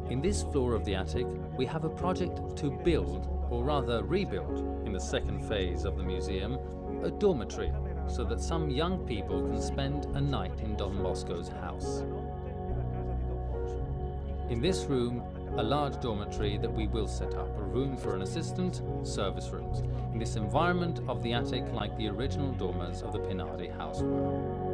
In this floor of the attic, we have a project to build, or rather rebuild, in the second phase of the museum, a dormitory so that some young people can spend a night in Don Bosco's house. In this room, a large dormitory that we will set up, a room for an assistant, service rooms, in this environment of the attic like the original dormers of the Pinardi house were.